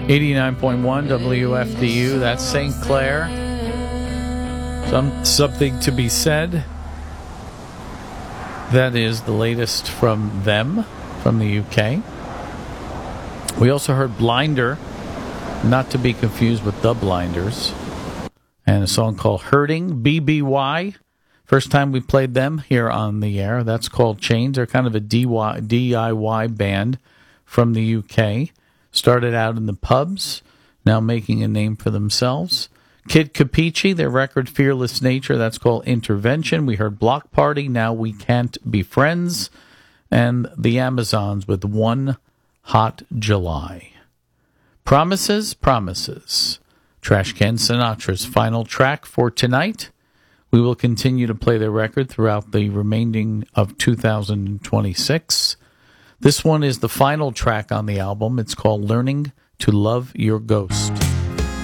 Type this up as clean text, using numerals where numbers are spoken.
89.1 WFDU, that's St. Clair. Something to be said. That is the latest from them, from the UK. We also heard Blinder, not to be confused with The Blinders, and a song called Hurting, BBY. First time we played them here on the air. That's called Chains. They're kind of a DIY band from the UK. Started out in the pubs, now making a name for themselves. Kid Capici, their record Fearless Nature, that's called Intervention. We heard Block Party, Now We Can't Be Friends. And the Amazons with One Hot July. Promises, Promises. Trashcan Sinatra's final track for tonight. We will continue to play their record throughout the remaining of 2026. This one is the final track on the album. It's called Learning to Love Your Ghost.